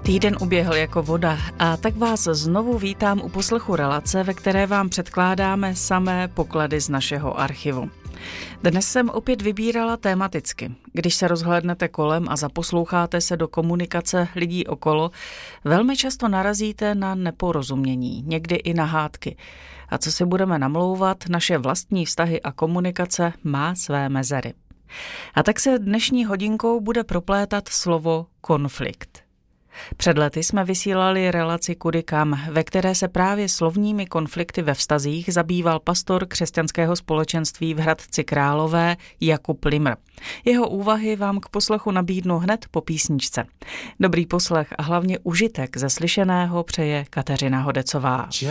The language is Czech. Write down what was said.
Týden uběhl jako voda a tak vás znovu vítám u poslechu relace, ve které vám předkládáme samé poklady z našeho archivu. Dnes jsem opět vybírala tematicky. Když se rozhlédnete kolem a zaposloucháte se do komunikace lidí okolo, velmi často narazíte na neporozumění, někdy i na hádky. A co si budeme namlouvat, naše vlastní vztahy a komunikace má své mezery. A tak se dnešní hodinkou bude proplétat slovo konflikt. Před lety jsme vysílali relaci Kudy kam, ve které se právě slovními konflikty ve vztazích zabýval pastor křesťanského společenství v Hradci Králové Jakub Limr. Jeho úvahy vám k poslechu nabídnu hned po písničce. Dobrý poslech a hlavně užitek ze slyšeného přeje Kateřina Hodecová.